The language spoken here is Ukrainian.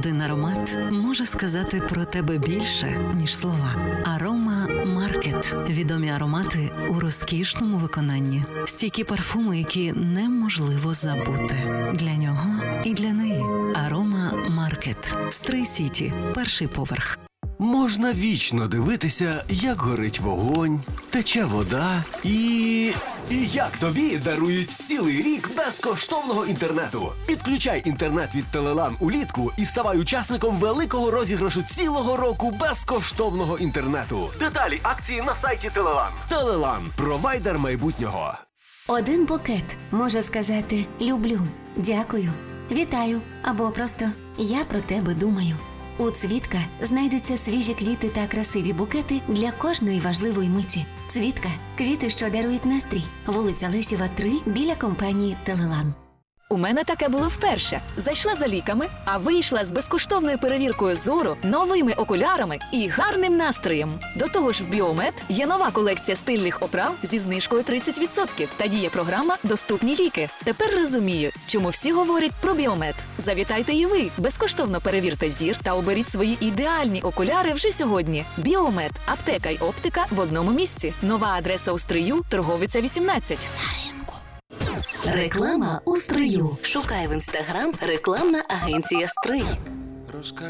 один аромат може сказати про тебе більше, ніж слова. Арома Маркет. Відомі аромати у розкішному виконанні. Стійкі парфуми, які неможливо забути. Для нього і для неї. Арома Маркет. Стрий Сіті. Перший поверх. Можна вічно дивитися, як горить вогонь, тече вода і як тобі дарують цілий рік безкоштовного інтернету. Підключай інтернет від Телелан улітку і ставай учасником великого розіграшу цілого року безкоштовного інтернету. Деталі акції на сайті Телелан. Телелан – провайдер майбутнього. Один букет може сказати «люблю», «дякую», «вітаю» або просто «я про тебе думаю». У «Цвітка» знайдуться свіжі квіти та красиві букети для кожної важливої миті. «Цвітка» – квіти, що дарують настрій. Вулиця Лесєва, 3, біля компанії «Телелан». У мене таке було вперше. Зайшла за ліками, а вийшла з безкоштовною перевіркою зору, новими окулярами і гарним настроєм. До того ж в Біомед є нова колекція стильних оправ зі знижкою 30% та діє програма «Доступні ліки». Тепер розумію, чому всі говорять про Біомед. Завітайте і ви, безкоштовно перевірте зір та оберіть свої ідеальні окуляри вже сьогодні. Біомед – аптека й оптика в одному місці. Нова адреса у Стрию, Торговиця 18. Реклама у Стрию. Шукай в Інстаграм рекламна агенція «Стрий».